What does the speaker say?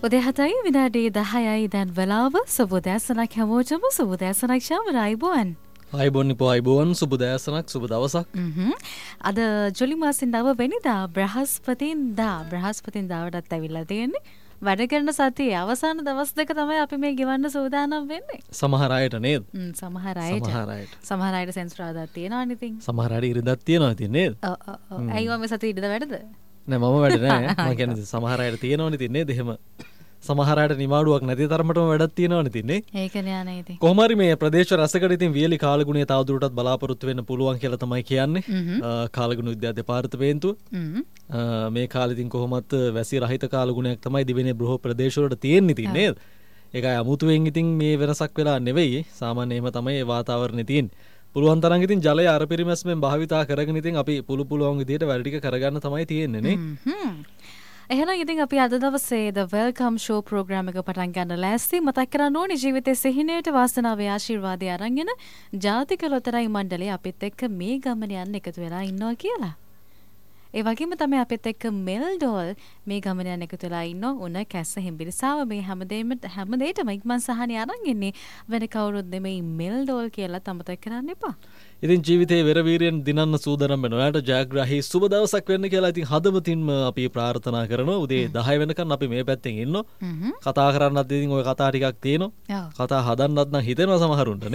උදේ 7යි විනාඩි 10යි දැන් වෙලාව සුබෝදෑසනක් හැමෝටම සුබෝදෑසනක් ශාමරයිබෝන් ආයිබෝන් නිපොයිබෝන් සුබෝදෑසනක් සුබ දවසක් අද ජුලි මාසෙන් 9 වෙනිදා බ්‍රහස්පතින්දාවටත් ඇවිල්ලා තියෙන්නේ වැඩ කරන සතියේ අවසාන දවස් දෙක තමයි අපි මේ ගෙවන්න සූදානම් වෙන්නේ සමහර අයට නේද සමහර අයට සෙන්ස්රාදාත් තියෙනවා ඉතින් සමහර අයට ඉරිදත් තියෙනවා ඉතින් නේද ඇයි මේ සතියේ ඉරිදා වැඩද නෑ මම වැඩ නෑ මම කියන්නේ සමහර අයට තියෙනවනේ ඉතින් නේද එහෙම සමහර අයට නිමාඩුවක් නැති තරමටම වැඩක් තියෙනවනේ ඉතින් නේ ඒකනේ අනේ ඉතින් කොහොම හරි මේ ප්‍රදේශ රසකට ඉතින් වියලි කාලගුණය තවදුරටත් බලාපොරොත්තු වෙන්න පුළුවන් කියලා තමයි කියන්නේ කාලගුණ විද්‍යා දෙපාර්තමේන්තුව මේ කාලේ ඉතින් කොහොමත් වැසි රහිත කාලගුණයක් තමයි දිවෙනේ බ්‍රහෝ ප්‍රදේශ වලට තියෙන්නේ ඉතින් නේද ඒකයි අමුතුවෙන් ඉතින් මේ වෙනසක් වෙලා නෙවෙයි සාමාන්‍යයෙන්ම තමයි මේ වාතාවරණේ තියෙන්නේ පුළුවන් තරම් ඉතින් ජලය අර පරිමැස්මෙන් භාවිතා කරගෙන ඉතින් අපි පුළුවන් විදියට වැඩ ටික කරගන්න තමයි තියෙන්නේ නේ එහෙනම් ඉතින් අපි අද දවසේ The Welcome Show program එක පටන් ගන්න ලෑස්ති මතක් කරන්න ඕනේ ජීවිතේ සිහිනයට වාසනාවේ ආශිර්වාදය අරන්ගෙන ජාතික ලොතරැයි මණ්ඩලය අපිත් එක්ක මේ ගමන යන්න එකතු වෙලා ඉන්නවා කියලා. ඒ වගේම තමයි අපිත් එක්ක මෙල්ඩෝල් මේ ගමන යන එකතු වෙලා ඉන්නවා උණ කැස්ස හිම්බිරිසාව මේ හැමදේටම ඉක්මන් සහනිය අරන් ඉන්නේ වෙන කවුරුත් නෙමෙයි මෙල්ඩෝල් කියලා අමතක කරන්න එපා. ඉතින් ජීවිතේ වෙරවීරයෙන් දිනන්න සූදානම් වෙනවා. ඔයාලට ජයග්‍රාහී සුබ දවසක් වෙන්න කියලා ඉතින් හදවතින්ම අපි ප්‍රාර්ථනා කරනවා. උදේ 10 වෙනකන් අපි මේ පැත්තෙන් ඉන්නවා. කතා කරන්නත් ඉතින් ওই කතා ටිකක් තියෙනවා. කතා හදන්නත් නම් හිතෙනවා සමහරුන්ට